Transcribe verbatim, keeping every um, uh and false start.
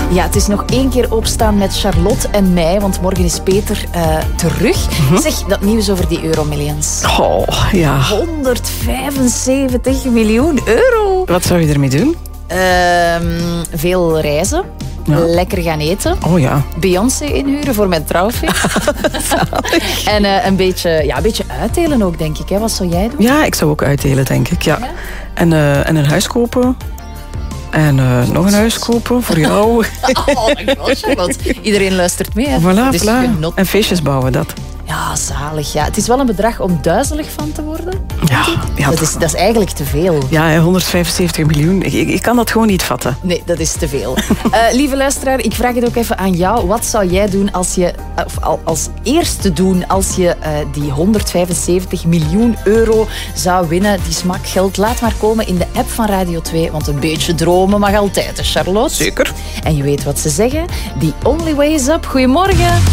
Ja, het is nog één keer opstaan met Charlotte en mij, want morgen is Peter uh, terug. Mm-hmm. Zeg, dat nieuws over die Euromillions. Oh, ja. honderdvijfenzeventig miljoen euro. Wat zou je ermee doen? Uh, veel reizen. Ja. Lekker gaan eten. Oh ja. Beyoncé inhuren voor mijn trouwfeest. en uh, een, beetje, ja, een beetje uitdelen ook, denk ik. Hè? Wat zou jij doen? Ja, ik zou ook uitdelen, denk ik. Ja. Ja? En, uh, en een huis kopen. En uh, nog een huis kopen voor jou. Oh my god, Charlotte. Iedereen luistert mee. Hè? Voilà, dus voilà. Not... En feestjes bouwen, dat. Ja, zalig. Ja. Het is wel een bedrag om duizelig van te worden. Ja, ja dat, is, dat is eigenlijk te veel. Ja, honderdvijfenzeventig miljoen. Ik, ik kan dat gewoon niet vatten. Nee, dat is te veel. uh, lieve luisteraar, ik vraag het ook even aan jou. Wat zou jij doen als je, of als eerste doen als je uh, die honderdvijfenzeventig miljoen euro zou winnen? Die smakgeld. Laat maar komen in de app van Radio twee. Want een beetje dromen mag altijd, hè, Charlotte? Zeker. En je weet wat ze zeggen. The only way is up. Goedemorgen.